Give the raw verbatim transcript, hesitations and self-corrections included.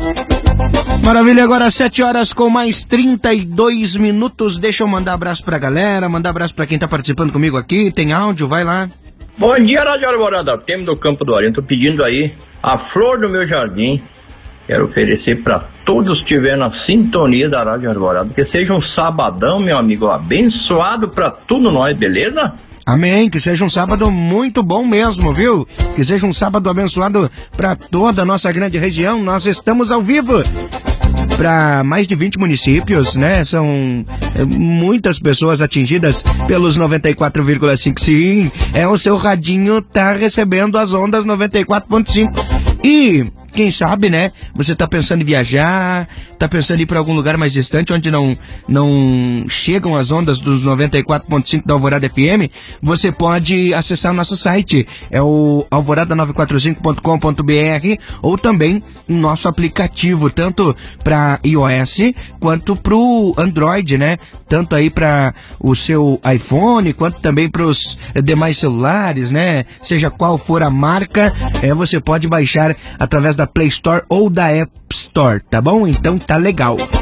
Maravilha, agora sete horas com mais trinta e dois minutos. Deixa eu mandar abraço pra galera, mandar abraço pra quem tá participando comigo aqui. Tem áudio, vai lá. Bom dia, Rádio Alvorada, Temo do Campo do Arinho. Tô pedindo aí a flor do meu jardim. Quero oferecer pra todos que estiverem na sintonia da Rádio Alvorada. Que seja um sabadão, meu amigo, abençoado pra tudo nós, beleza? Amém, que seja um sábado muito bom mesmo, viu? Que seja um sábado abençoado para toda a nossa grande região. Nós estamos ao vivo para mais de vinte municípios, né? São é, muitas pessoas atingidas pelos noventa e quatro vírgula cinco. Sim, é o seu radinho tá recebendo as ondas noventa e quatro ponto cinco. E quem sabe, né? Você tá pensando em viajar, tá pensando em ir para algum lugar mais distante, onde não, não chegam as ondas dos noventa e quatro ponto cinco da Alvorada F M, você pode acessar o nosso site, é o alvorada nove quatro cinco ponto com ponto b r, ou também o nosso aplicativo, tanto para iOS quanto pro Android, né? Tanto aí para o seu iPhone, quanto também para os demais celulares, né? Seja qual for a marca, é, você pode baixar através da Play Store ou da App Store, tá bom? Então tá legal.